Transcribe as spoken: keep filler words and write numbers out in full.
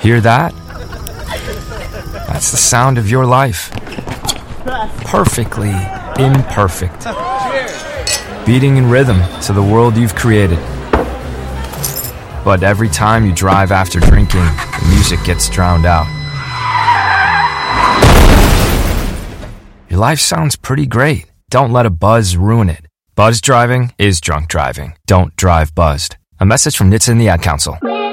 Hear that? That's the sound of your life. Perfectly imperfect. Beating in rhythm to the world you've created. But every time you drive after drinking, the music gets drowned out. Your life sounds pretty great. Don't let a buzz ruin it. Buzz driving is drunk driving. Don't drive buzzed. A message from N H T S A and the Ad Council.